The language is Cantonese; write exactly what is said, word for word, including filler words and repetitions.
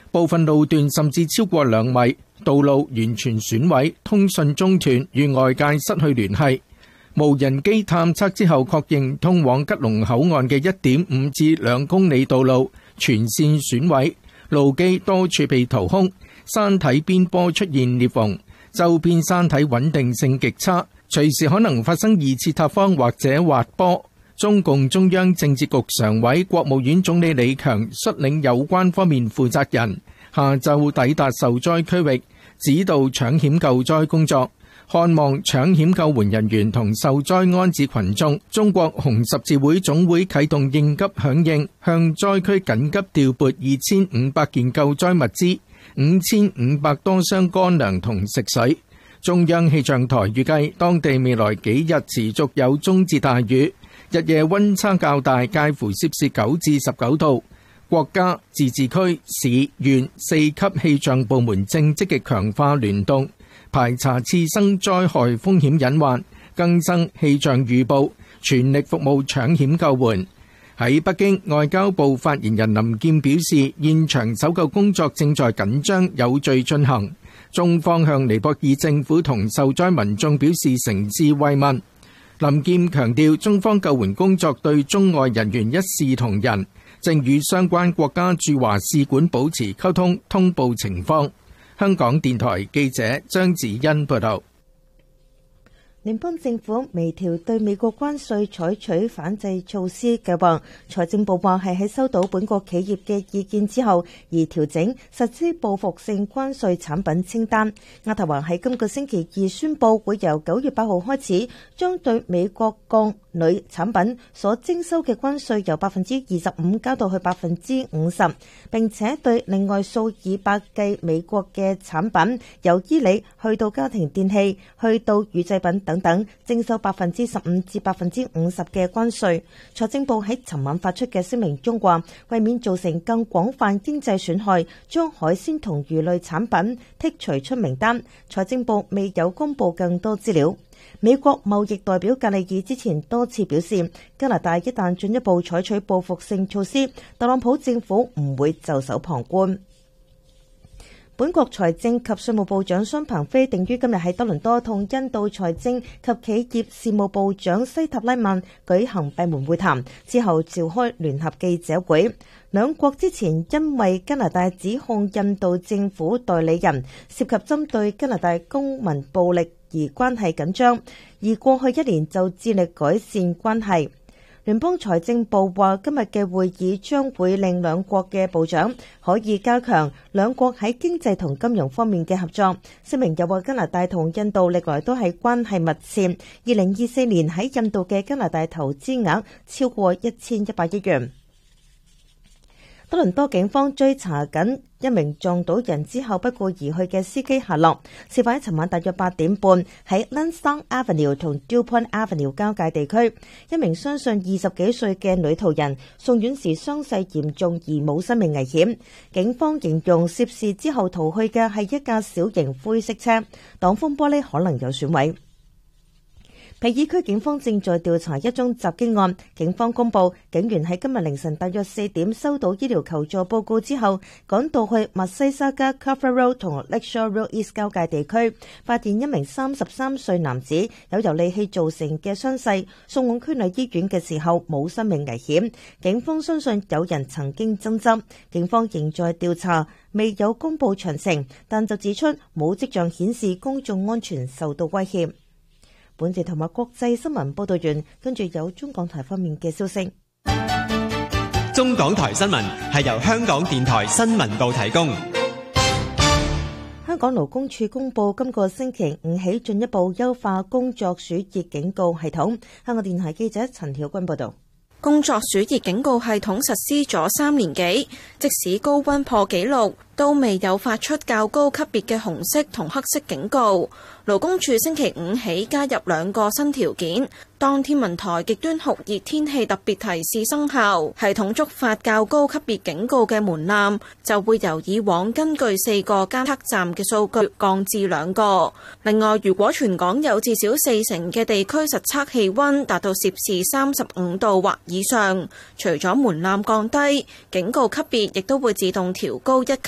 部分路段甚至超過兩米，道路完全損毀，通訊中斷，與外界失去聯繫。無人機探測之後確認，通往吉隆口岸嘅一點五至兩公里道路全線損毀，路基多處被掏空，山體邊坡出現裂縫，周邊山體穩定性極差，隨時可能發生二次塌方或者滑坡。中共中央政治局常委、國務院總理李強率領有關方面負責人下晝抵達受災區域，指導搶險救災工作，看望搶險救援人員同受災安置群眾。中國紅十字會總會啟動應急響應，向災區緊急調撥二千五百件救災物資、五千五百多箱乾糧同食水。中央氣象台預計，當地未來幾日持續有中至大雨，日夜溫差較大，介乎攝氏九至十九度。國家、自治區、市、縣四級氣象部門正積極強化聯動，排查次生災害風險隱患，更新氣象預報，全力服務搶險救援。喺北京，外交部發言人林健表示，現場搜救工作正在緊張有序進行。中方向尼泊爾政府同受災民眾表示誠摯慰問。林健強調，中方救援工作對中外人員一視同仁，正與相關國家駐華使館保持溝通，通報情況。香港電台記者張子欣報道。 聯邦政府微調對美國關稅採取反制措施計劃，財政部話係喺收到本國企業嘅意見之後而調整實施報復性關稅產品清單。亞投行喺今個星期二宣布，會由九月八號開始，將對美國鋼鋁產品所徵收嘅關稅由百分之二十五加到去百分之五十，並且對另外數以百計美國嘅產品，由衣履去到家庭電器，去到乳製品等等，徵收百分之十五至百分之五十嘅關稅。財政部喺尋晚發出嘅聲明中話，為免造成更廣泛經濟損害，將海鮮同魚類產品剔除出名單。財政部未有公布更多資料。美國貿易代表格里爾之前多次表示，加拿大一旦進一步採取報復性措施，特朗普政府唔會袖手旁觀。本國財政及稅務部長桑彭菲定於今日喺多倫多同印度財政及企業事務部長西塔拉曼舉行閉門會談，之後召開聯合記者會。兩國之前因為加拿大指控印度政府代理人涉及針對加拿大公民暴力而關係緊張，而過去一年就致力改善關係。聯邦財政部話，今日嘅會議將會令兩國嘅部長可以加強兩國喺經濟同金融方面嘅合作。聲明又話，加拿大同印度歷來都係關係密切。二零二四年喺印度嘅加拿大投資額超過一千一百億元。多倫多警方追查緊一名撞到人之後不顧而去嘅司機下落。事發喺尋晚大約八點半，喺 Lansdowne Avenue 同 Dupont Avenue 交界地區，一名相信二十幾歲嘅女途人送院時傷勢嚴重而冇生命危險。警方形容涉事之後逃去嘅係一架小型灰色車，擋風玻璃可能有損毀。皮爾區警方正在調查一宗襲擊案。警方公布，警員喺今日凌晨大約四點收到醫療求助報告之後，趕到去密西沙加 Carver Road 同 Lakeshore Road East 交界地區，發現一名三十三歲男子有由利器造成嘅傷勢，送往區內醫院嘅時候冇生命危險。警方相信有人曾經爭執，警方仍在調查，未有公布詳情，但就指出冇跡象顯示公眾安全受到威脅。本節同埋國際新聞報道完，跟住有中港台方面嘅消息。 中港台新聞係由香港電台新聞部提供。 香港勞工處公布，今個星期五起進一步優化工作暑熱警告系統。香港電台記者陳曉君報道。 工作暑熱警告系統實施咗三年幾，即使高溫破紀錄，都未有發出較高級別嘅紅色同黑色警告。勞工處星期五起加入兩個新條件，當天文台極端酷熱天氣特別提示生效，系統觸發較高級別警告嘅門檻就會由以往根據四個監測站嘅數據降至兩個。另外，如果全港有至少四成嘅地區實測氣溫達到攝氏三十五度或以上，除咗門檻降低，警告級別亦都會自動調高一級。